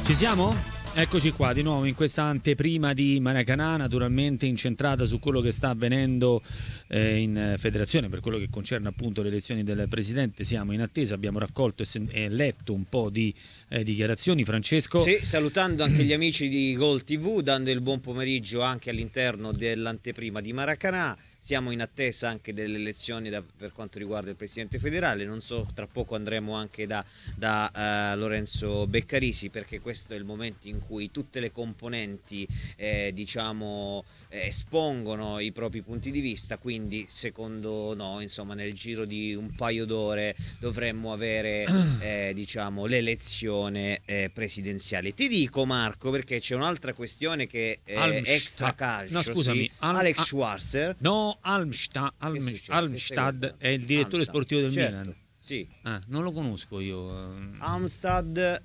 Ci siamo? Eccoci qua di nuovo in questa anteprima di Maracanã, naturalmente incentrata su quello che sta avvenendo in federazione per quello che concerne appunto le elezioni del presidente. Siamo in attesa, abbiamo raccolto e letto un po' di dichiarazioni. Francesco? Sì, salutando anche gli amici di Gol TV, dando il buon pomeriggio anche all'interno dell'anteprima di Maracanã. Siamo in attesa anche delle elezioni per quanto riguarda il presidente federale. Non so, tra poco andremo anche da Lorenzo Beccarisi, perché questo è il momento in cui tutte le componenti espongono i propri punti di vista. Quindi secondo noi, insomma, nel giro di un paio d'ore dovremmo avere l'elezione presidenziale. Ti dico, Marco, perché c'è un'altra questione che è extra calcio. No, scusami, sì? Alex Schwarzer. No, Almstad è il direttore sportivo del certo. Milan. Sì. Non lo conosco io. Amstad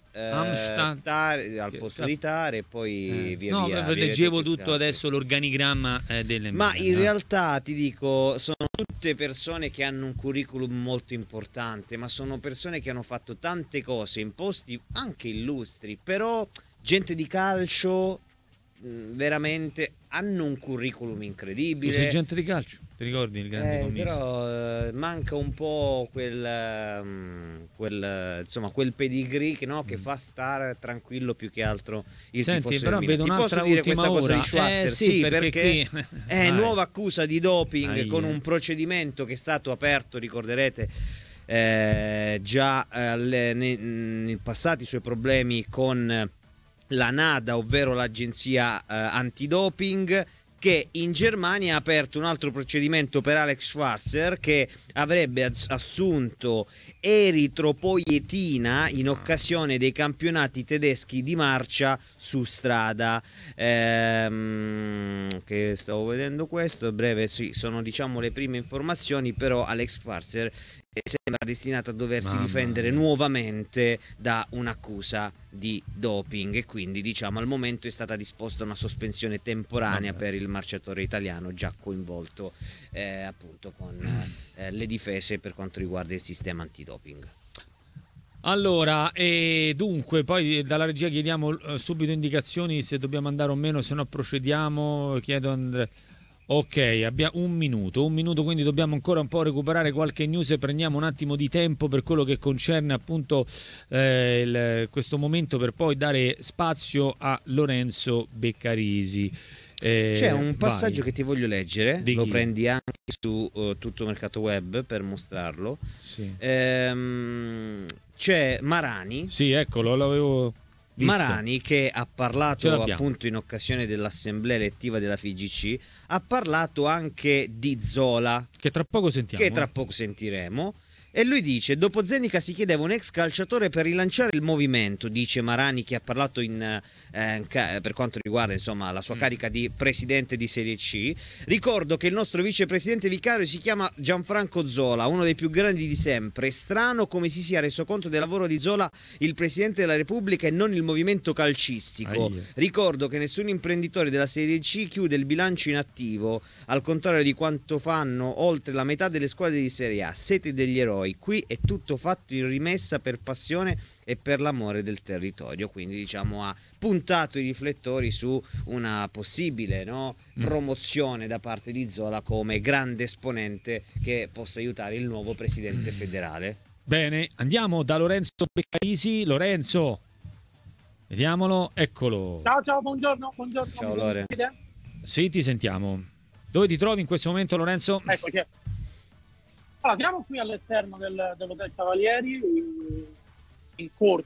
al posto di Tare e poi via via. Leggevo tutto adesso l'organigramma delle Ma Milan. in realtà ti dico, sono tutte persone che hanno un curriculum molto importante, ma sono persone che hanno fatto tante cose in posti anche illustri, però gente di calcio veramente hanno un curriculum incredibile. Tu sei gente di calcio, ti ricordi il grande commisso? Però manca un po' quel pedigree che fa stare tranquillo più che altro il tifoso però del Milan. Vedo Ti un'altra posso dire questa ultima cosa ora? di Schwarzer? Sì, perché è nuova accusa di doping con un procedimento che è stato aperto, ricorderete, già nel passato, i suoi problemi con la NADA, ovvero l'agenzia antidoping, che in Germania ha aperto un altro procedimento per Alex Schwarzer, che avrebbe assunto eritropoietina in occasione dei campionati tedeschi di marcia su strada. Che stavo vedendo questo a breve, sì, sono le prime informazioni, però Alex Schwarzer sembra destinato a doversi difendere nuovamente da un'accusa di doping, e quindi al momento è stata disposta una sospensione temporanea per il marciatore italiano, già coinvolto appunto con le difese per quanto riguarda il sistema antidoping. Allora, dunque, poi dalla regia chiediamo subito indicazioni se dobbiamo andare o meno, se no procediamo. Chiedo Andrea. Ok, abbiamo un minuto, quindi dobbiamo ancora un po' recuperare qualche news e prendiamo un attimo di tempo per quello che concerne appunto questo momento, per poi dare spazio a Lorenzo Beccarisi. C'è un passaggio che ti voglio leggere, lo prendi anche su tutto Mercato Web per mostrarlo. Sì. C'è Marani. Sì, eccolo, l'avevo visto. Marani, che ha parlato appunto in occasione dell'assemblea elettiva della FIGC, ha parlato anche di Zola, che tra poco sentiremo. E lui dice: dopo Zenica si chiedeva un ex calciatore per rilanciare il movimento, dice Marani, che ha parlato per quanto riguarda la sua carica di presidente di Serie C. Ricordo che il nostro vicepresidente vicario si chiama Gianfranco Zola, uno dei più grandi di sempre. È strano come si sia reso conto del lavoro di Zola il presidente della Repubblica e non il movimento calcistico. Ricordo che nessun imprenditore della Serie C chiude il bilancio in attivo, al contrario di quanto fanno oltre la metà delle squadre di Serie A. Siete degli eroi. Qui è tutto fatto in rimessa per passione e per l'amore del territorio. Quindi ha puntato i riflettori su una possibile promozione da parte di Zola come grande esponente che possa aiutare il nuovo presidente federale. Bene, andiamo da Lorenzo Beccarisi. Lorenzo, vediamolo, eccolo. Ciao, buongiorno. Ciao Lore. Sì, ti sentiamo. Dove ti trovi in questo momento, Lorenzo? Eccoci. Allora, siamo qui all'esterno dell'Hotel Cavalieri, in corso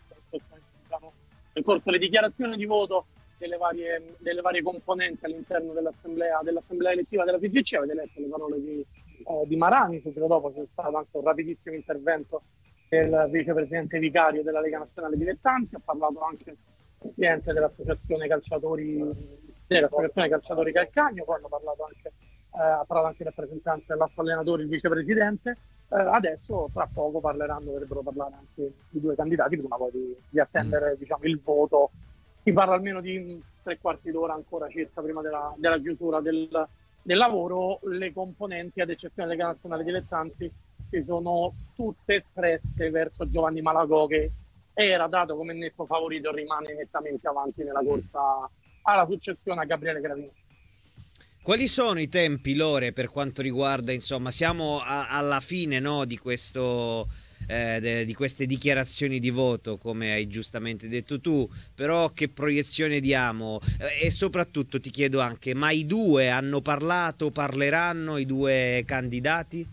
le dichiarazioni di voto delle varie componenti all'interno dell'assemblea elettiva della FIGC. Avete letto le parole di Marani, subito dopo c'è stato anche un rapidissimo intervento del vicepresidente vicario della Lega Nazionale Dilettanti. Ha parlato anche il presidente dell'associazione calciatori Calcagno, poi ha parlato anche il rappresentante dell'altro allenatore, il vicepresidente. Adesso tra poco dovrebbero parlare anche i due candidati, prima poi di attendere il voto. Si parla almeno di 3/4 d'ora ancora circa prima della chiusura del lavoro. Le componenti, ad eccezione della Lega Nazionale Dilettanti, si sono tutte espresse verso Giovanni Malagò, che era dato come netto favorito, rimane nettamente avanti nella corsa alla successione a Gabriele Gravina. Quali sono i tempi, Lore, per quanto riguarda, insomma, siamo alla fine, no, di questo, di queste dichiarazioni di voto, come hai giustamente detto tu, però che proiezione diamo? E soprattutto ti chiedo anche, ma i due hanno parlato, parleranno, i due candidati?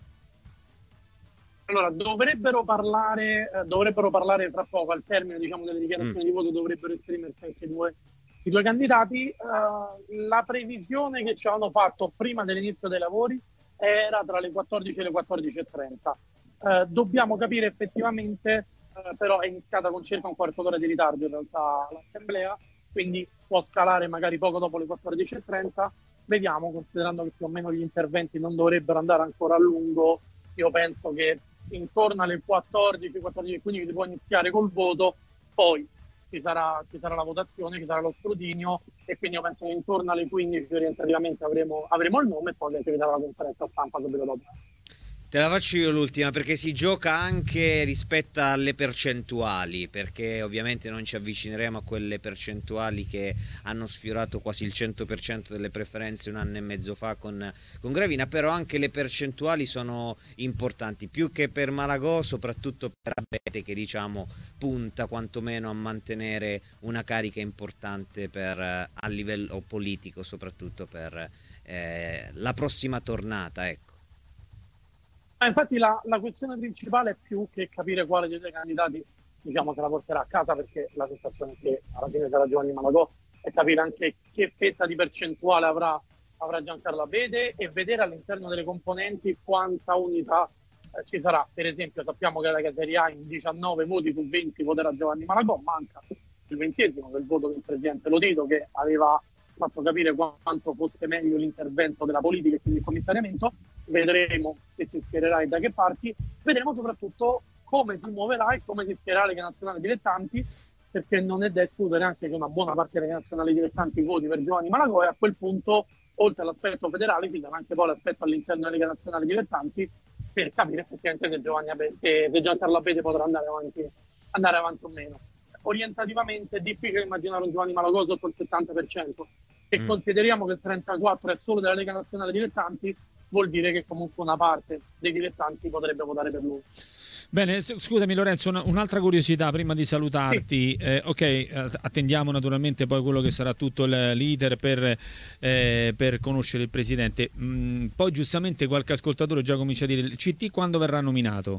Allora, dovrebbero parlare tra poco, al termine, diciamo, delle dichiarazioni di voto, dovrebbero esprimersi anche i due candidati. La previsione che ci avevano fatto prima dell'inizio dei lavori era tra le 14 e le 14:30. Dobbiamo capire effettivamente, però è iniziata con circa un quarto d'ora di ritardo in realtà l'assemblea, quindi può scalare magari poco dopo le 14:30. Vediamo, considerando che più o meno gli interventi non dovrebbero andare ancora a lungo, io penso che intorno alle 14:15 si può iniziare col voto, poi ci sarà la votazione, ci sarà lo scrutinio, e quindi io penso che intorno alle 15 orientativamente avremo il nome, e poi si vedrà la conferenza stampa subito dopo. Te la faccio io l'ultima, perché si gioca anche rispetto alle percentuali, perché ovviamente non ci avvicineremo a quelle percentuali che hanno sfiorato quasi il 100% delle preferenze un anno e mezzo fa con Gravina, però anche le percentuali sono importanti, più che per Malagò, soprattutto per Abete, che diciamo punta quantomeno a mantenere una carica importante a livello politico, soprattutto per la prossima tornata, ecco. Infatti la questione principale è più che capire quale dei due candidati, diciamo, se la porterà a casa, perché la sensazione è che alla fine sarà Giovanni Malagò, e capire anche che fetta di percentuale avrà Giancarlo Abete, e vedere all'interno delle componenti quanta unità ci sarà. Per esempio, sappiamo che la categoria in 19 voti su 20 voterà Giovanni Malagò, manca il 20esimo, che è il voto del presidente Lotito, che aveva fatto capire quanto fosse meglio l'intervento della politica e quindi il commissariamento. Vedremo se si schiererà e da che parti, vedremo soprattutto come si muoverà e come si schiererà Lega Nazionale Dilettanti, perché non è da escludere anche che una buona parte della Lega Nazionale Dilettanti voti per Giovanni Malagò, e a quel punto, oltre all'aspetto federale, ci sarà anche poi l'aspetto all'interno della Lega Nazionale Dilettanti, per capire effettivamente se Giancarlo Abete potrà andare avanti o meno. Orientativamente è difficile immaginare un Giovanni Malagò sotto il 70%, e consideriamo che il 34% è solo della Lega Nazionale Dilettanti, vuol dire che comunque una parte dei dilettanti potrebbe votare per lui. Bene, scusami Lorenzo, un'altra curiosità prima di salutarti. Sì. Attendiamo naturalmente poi quello che sarà tutto l'iter per conoscere il presidente. Poi giustamente qualche ascoltatore già comincia a dire: il CT quando verrà nominato?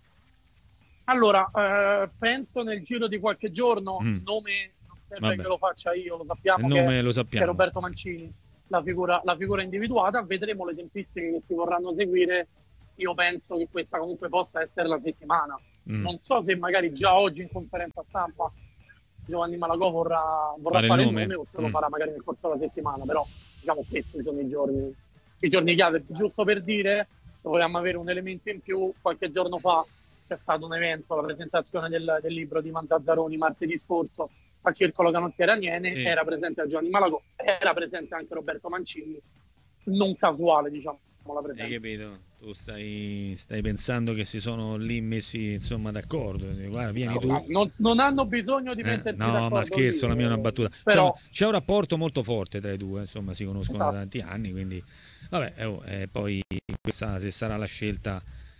Allora, penso nel giro di qualche giorno. Nome non serve che lo faccia io, lo sappiamo, che è Roberto Mancini, la figura individuata. Vedremo le tempistiche che si vorranno seguire. Io penso che questa comunque possa essere la settimana. Non so se magari già oggi in conferenza stampa Giovanni Malagò vorrà fare il nome, o se lo farà magari nel corso della settimana, però diciamo questi sono i giorni chiave. Giusto per dire, volevamo avere un elemento in più, qualche giorno fa c'è stato un evento, la presentazione del libro di Mantazzaroni martedì scorso al Circolo Canottiere Aniene, sì. Era presente Giovanni Malagò, era presente anche Roberto Mancini, non casuale, diciamo, la presenza. Hai capito? Tu stai pensando che si sono lì messi, insomma, d'accordo. Guarda, vieni tu. Non hanno bisogno di mettersi d'accordo. No, ma scherzo, la mia è una battuta. Però c'è un rapporto molto forte tra i due, insomma, si conoscono da tanti anni, quindi vabbè, poi questa, se sarà la scelta,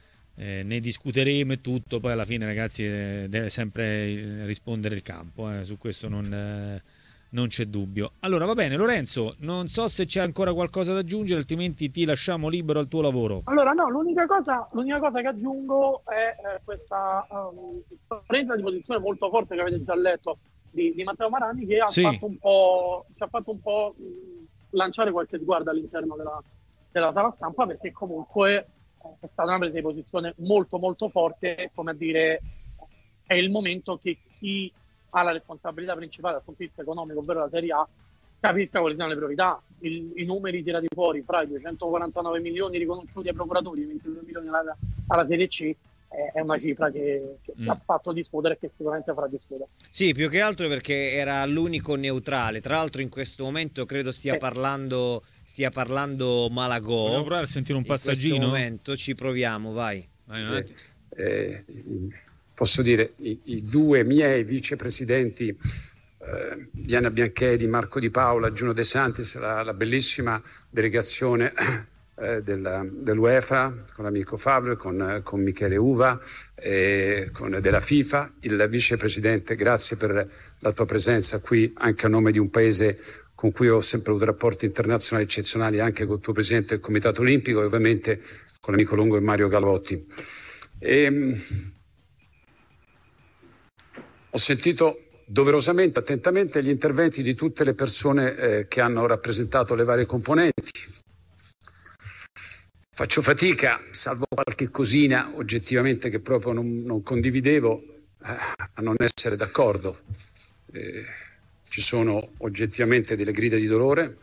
ne discuteremo e tutto. Poi alla fine, ragazzi, deve sempre rispondere il campo, su questo non c'è dubbio. Allora, va bene, Lorenzo, non so se c'è ancora qualcosa da aggiungere, altrimenti ti lasciamo libero al tuo lavoro. Allora, no, l'unica cosa che aggiungo è questa presa di posizione molto forte che avete già letto di Matteo Marani, che ci ha fatto un po' lanciare qualche sguardo all'interno della sala stampa, perché comunque è stata una presa di posizione molto molto forte, come a dire, è il momento che chi ha la responsabilità principale dal punto di vista economico, ovvero la Serie A, capisca quali sono le priorità. I numeri tirati fuori fra i 249 milioni riconosciuti ai procuratori e i 22 milioni alla Serie C è una cifra che ha fatto discutere e che sicuramente farà discutere. Sì, più che altro perché era l'unico neutrale. Tra l'altro in questo momento credo stia parlando Malagò. Vogliamo provare a sentire un passaggino? In questo momento ci proviamo, vai. Sì. posso dire, i due miei vicepresidenti, Diana Bianchedi, Marco Di Paola, Giuno De Santis, la bellissima delegazione dell'UEFA con l'amico Favre, con Michele Uva, della FIFA. Il vicepresidente, grazie per la tua presenza qui anche a nome di un paese con cui ho sempre avuto rapporti internazionali eccezionali, anche con il tuo presidente del Comitato Olimpico e ovviamente con l'amico Longo e Mario Galotti. Ho sentito doverosamente, attentamente gli interventi di tutte le persone che hanno rappresentato le varie componenti. Faccio fatica, salvo qualche cosina oggettivamente che proprio non condividevo, a non essere d'accordo. Ci sono oggettivamente delle grida di dolore,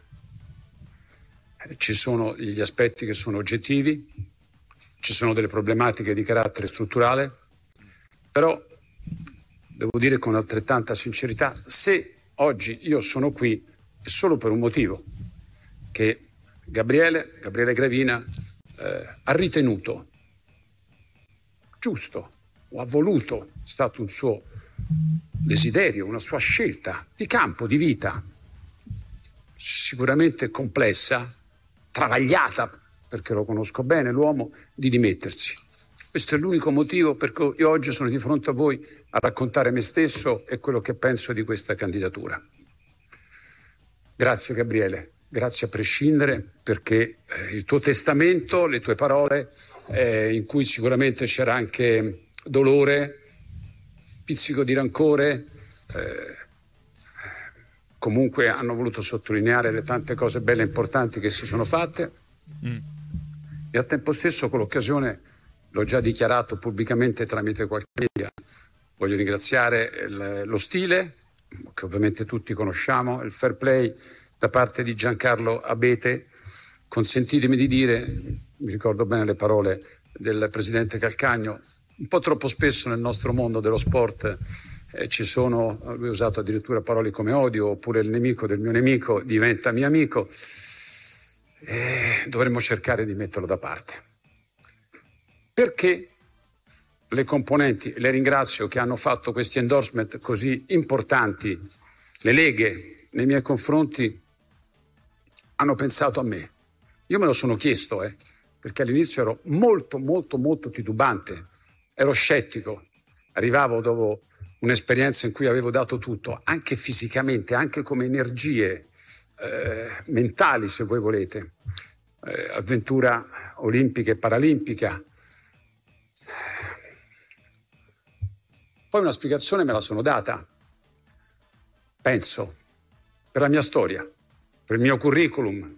ci sono gli aspetti che sono oggettivi, ci sono delle problematiche di carattere strutturale, però devo dire con altrettanta sincerità, se oggi io sono qui è solo per un motivo, che Gabriele Gravina ha ritenuto giusto o ha voluto, è stato un suo desiderio, una sua scelta di campo, di vita, sicuramente complessa, travagliata, perché lo conosco bene l'uomo, di dimettersi. Questo è l'unico motivo per cui io oggi sono di fronte a voi a raccontare me stesso e quello che penso di questa candidatura. Grazie Gabriele, grazie a prescindere, perché il tuo testamento, le tue parole, in cui sicuramente c'era anche dolore, pizzico di rancore, comunque hanno voluto sottolineare le tante cose belle e importanti che si sono fatte e al tempo stesso con l'occasione, l'ho già dichiarato pubblicamente tramite qualche media, voglio ringraziare lo stile, che ovviamente tutti conosciamo, il fair play da parte di Giancarlo Abete. Consentitemi di dire, mi ricordo bene le parole del presidente Calcagno, un po' troppo spesso nel nostro mondo dello sport lui ha usato addirittura parole come odio, oppure il nemico del mio nemico diventa mio amico, dovremmo cercare di metterlo da parte. Perché le componenti, le ringrazio, che hanno fatto questi endorsement così importanti, le leghe nei miei confronti, hanno pensato a me. Io me lo sono chiesto, perché all'inizio ero molto titubante, ero scettico, arrivavo dopo un'esperienza in cui avevo dato tutto, anche fisicamente, anche come energie mentali, se voi volete, avventura olimpica e paralimpica. Poi una spiegazione me la sono data, penso, per la mia storia, per il mio curriculum.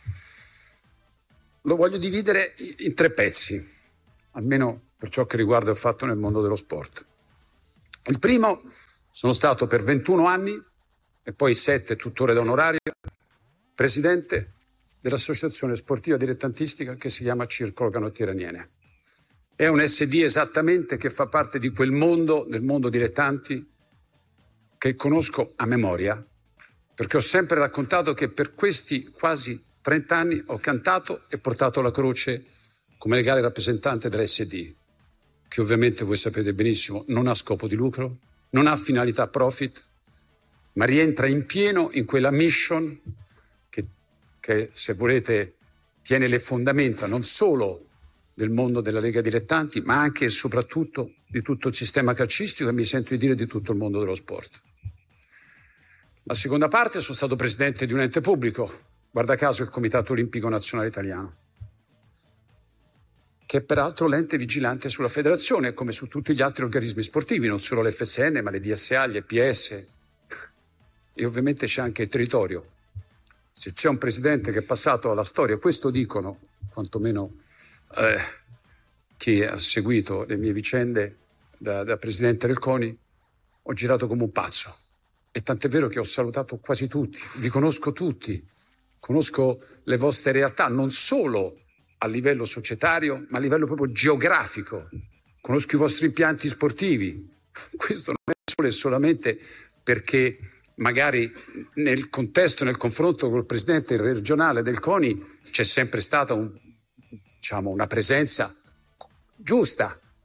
Lo voglio dividere in 3 pezzi, almeno per ciò che riguarda il fatto nel mondo dello sport. Il primo, sono stato per 21 anni, e poi 7 tutore da onorario, presidente dell'associazione sportiva dilettantistica che si chiama Circolo Canottiere Aniene. È un SD esattamente che fa parte di quel mondo, del mondo dilettanti, che conosco a memoria, perché ho sempre raccontato che per questi quasi 30 anni ho cantato e portato la croce come legale rappresentante dell'SD, che ovviamente voi sapete benissimo non ha scopo di lucro, non ha finalità profit, ma rientra in pieno in quella mission che se volete tiene le fondamenta non solo del mondo della Lega Dilettanti, ma anche e soprattutto di tutto il sistema calcistico e mi sento di dire di tutto il mondo dello sport. La seconda parte, sono stato presidente di un ente pubblico, guarda caso il Comitato Olimpico Nazionale Italiano, che è peraltro l'ente vigilante sulla federazione, come su tutti gli altri organismi sportivi, non solo l'FSN, ma le DSA, gli EPS, e ovviamente c'è anche il territorio. Se c'è un presidente che è passato alla storia, questo dicono, quantomeno chi ha seguito le mie vicende da presidente del CONI, ho girato come un pazzo. E tant'è vero che ho salutato quasi tutti, vi conosco tutti, conosco le vostre realtà, non solo a livello societario, ma a livello proprio geografico. Conosco i vostri impianti sportivi. Questo non è solo e solamente perché magari nel contesto, nel confronto col presidente regionale del CONI c'è sempre stata una presenza giusta,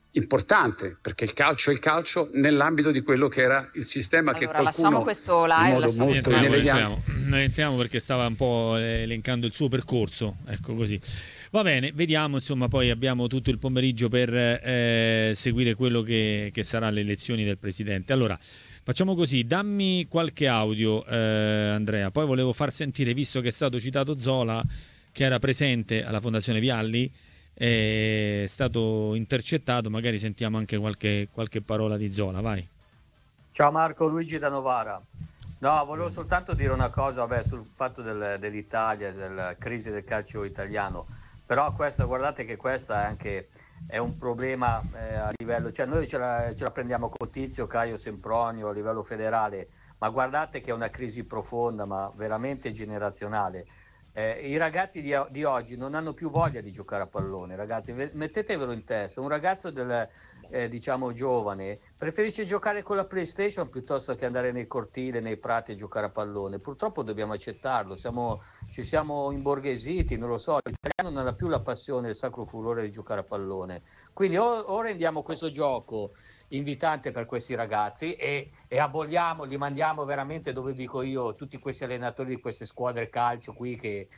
importante, perché il calcio è il calcio nell'ambito di quello che era il sistema che Allora, qualcuno questo in live, modo molto inelegante. Ne entriamo perché stava un po' elencando il suo percorso, ecco così. Va bene, vediamo, insomma, poi abbiamo tutto il pomeriggio per seguire quello che sarà le elezioni del presidente. Allora, facciamo così, dammi qualche audio, Andrea, poi volevo far sentire, visto che è stato citato Zola, che era presente alla Fondazione Vialli, è stato intercettato, magari sentiamo anche qualche parola di Zola, vai. Ciao Marco, Luigi da Novara. No, volevo soltanto dire una cosa, sul fatto dell'Italia, della crisi del calcio italiano, però guardate che questa è un problema a livello, cioè noi ce la prendiamo con Tizio, Caio, Sempronio a livello federale, ma guardate che è una crisi profonda, ma veramente generazionale. I ragazzi di oggi non hanno più voglia di giocare a pallone, ragazzi, mettetevelo in testa, un ragazzo diciamo giovane preferisce giocare con la PlayStation piuttosto che andare nei cortili, nei prati e giocare a pallone. Purtroppo dobbiamo accettarlo, ci siamo imborghesiti, non lo so, l'italiano non ha più la passione, il sacro furore di giocare a pallone, quindi o rendiamo questo gioco invitante per questi ragazzi e aboliamo, li mandiamo veramente, dove dico io, tutti questi allenatori di queste squadre calcio qui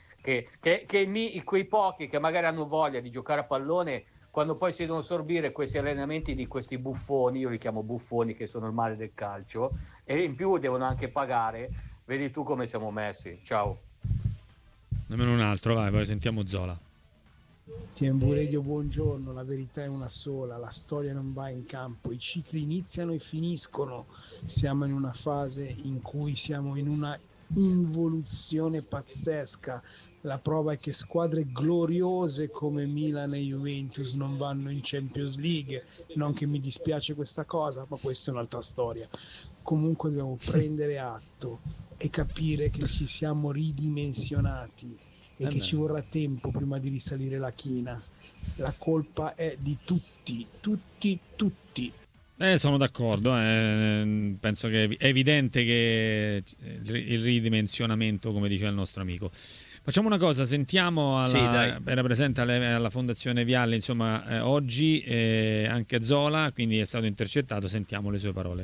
quei pochi che magari hanno voglia di giocare a pallone, quando poi si devono sorbire questi allenamenti di questi buffoni, io li chiamo buffoni, che sono il male del calcio, e in più devono anche pagare, vedi tu come siamo messi. Ciao. Nemmeno un altro, vai, poi sentiamo Zola. TMV Radio, buongiorno, la verità è una sola, la storia non va in campo, i cicli iniziano e finiscono, siamo in una fase in cui siamo in una involuzione pazzesca, la prova è che squadre gloriose come Milan e Juventus non vanno in Champions League, non che mi dispiace questa cosa, ma questa è un'altra storia. Comunque dobbiamo prendere atto e capire che ci siamo ridimensionati e che ci vorrà tempo prima di risalire la china. La colpa è di tutti. Sono d'accordo, penso che è evidente che il ridimensionamento, come dice il nostro amico. Facciamo una cosa, sentiamo era presente alla Fondazione Vialli, insomma, oggi anche Zola, quindi è stato intercettato, sentiamo le sue parole.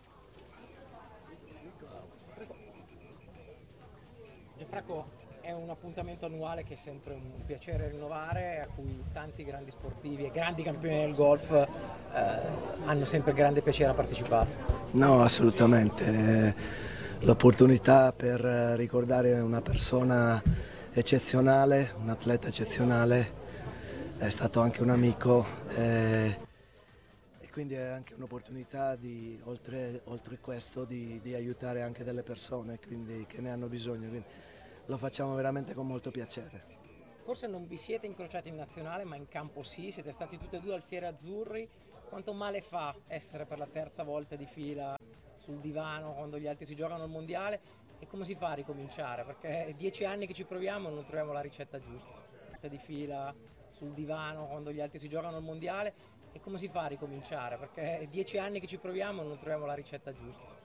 Gianfranco, è un appuntamento annuale che è sempre un piacere rinnovare, a cui tanti grandi sportivi e grandi campioni del golf hanno sempre grande piacere a partecipare. No, assolutamente. L'opportunità per ricordare una persona eccezionale, un atleta eccezionale, è stato anche un amico e quindi è anche un'opportunità di, oltre questo, di aiutare anche delle persone quindi, che ne hanno bisogno. Quindi, lo facciamo veramente con molto piacere. Forse non vi siete incrociati in nazionale, ma in campo sì, siete stati tutti e due al Fiere Azzurri. Quanto male fa essere per la terza volta di fila sul divano quando gli altri si giocano al mondiale, e come si fa a ricominciare? Perché è 10 anni che ci proviamo e non troviamo la ricetta giusta. Di fila sul divano quando gli altri si giocano al mondiale, e come si fa a ricominciare? Perché è 10 anni che ci proviamo e non troviamo la ricetta giusta.